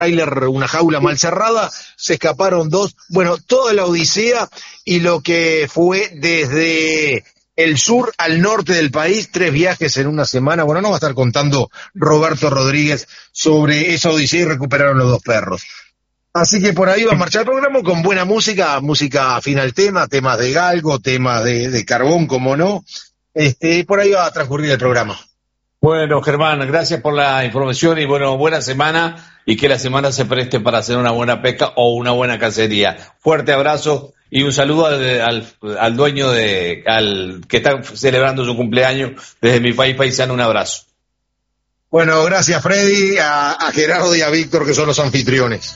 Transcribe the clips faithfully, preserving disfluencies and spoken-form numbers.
tráiler, una jaula mal cerrada, se escaparon dos, bueno, toda la odisea y lo que fue desde el sur al norte del país, tres viajes en una semana. Bueno, no va a estar contando Roberto Rodríguez sobre esa odisea y recuperaron los dos perros. Así que por ahí va a marchar el programa con buena música, música final tema, temas de galgo, temas de, de carbón, como no, este, por ahí va a transcurrir el programa. Bueno, Germán, gracias por la información y bueno, buena semana y que la semana se preste para hacer una buena pesca o una buena cacería. Fuerte abrazo y un saludo al, al, al dueño de, al que está celebrando su cumpleaños desde mi país paisano, un abrazo. Bueno, gracias Freddy, a, a Gerardo y a Víctor que son los anfitriones.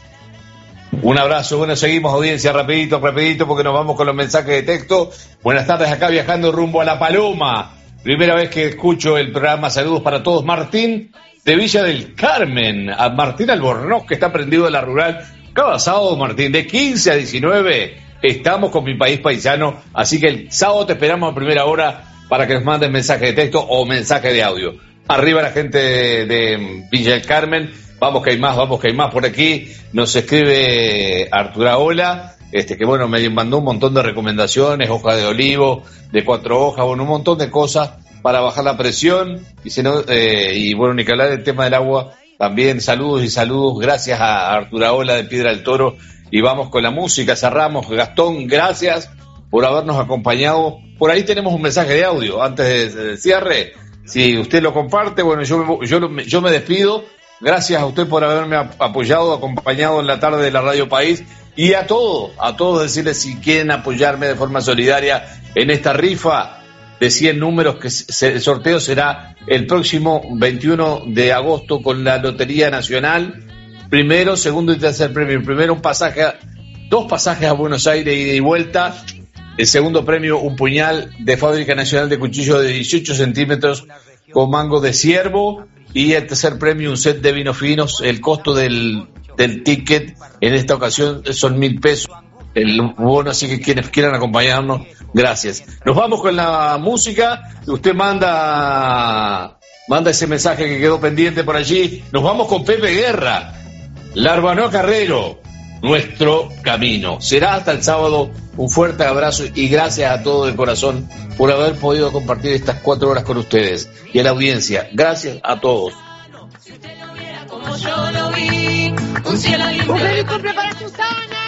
Un abrazo, bueno, seguimos audiencia rapidito, rapidito porque nos vamos con los mensajes de texto. Buenas tardes, acá viajando rumbo a La Paloma. Primera vez que escucho el programa, saludos para todos. Martín de Villa del Carmen, a Martín Albornoz que está prendido de la rural. Cada sábado, Martín, de quince a diecinueve, estamos con mi país paisano, así que el sábado te esperamos a primera hora para que nos mandes mensaje de texto o mensaje de audio. Arriba la gente de, de Villa del Carmen, vamos que hay más, vamos que hay más por aquí. Nos escribe Arturaola. Este, que bueno, me mandó un montón de recomendaciones, hoja de olivo, de cuatro hojas, bueno, un montón de cosas para bajar la presión, y, si no, eh, y bueno, ni que hablar del tema del agua, también saludos y saludos, gracias a Arturaola de Piedra del Toro, y vamos con la música, cerramos. Gastón, gracias por habernos acompañado. Por ahí tenemos un mensaje de audio, antes del cierre, si usted lo comparte, bueno, yo, yo, yo me despido, gracias a usted por haberme apoyado, acompañado en la tarde de la Radio País. Y a todos, a todos decirles si quieren apoyarme de forma solidaria en esta rifa de cien números, que se, el sorteo será el próximo veintiuno de agosto con la Lotería Nacional. Primero, segundo y tercer premio. Primero un pasaje, dos pasajes a Buenos Aires ida y vuelta. El segundo premio, un puñal de Fábrica Nacional de Cuchillos de dieciocho centímetros con mango de ciervo. Y el tercer premio, un set de vinos finos. El costo del del ticket en esta ocasión son mil pesos el bono, así que quienes quieran acompañarnos, gracias. Nos vamos con la música, usted manda manda ese mensaje que quedó pendiente por allí. Nos vamos con Pepe Guerra, Larbanoa Carrero, Nuestro Camino. Será hasta el sábado. Un fuerte abrazo y gracias a todos de corazón por haber podido compartir estas cuatro horas con ustedes y a la audiencia. Gracias a todos. Como yo lo vi, un cielo limpio. Un para Susana.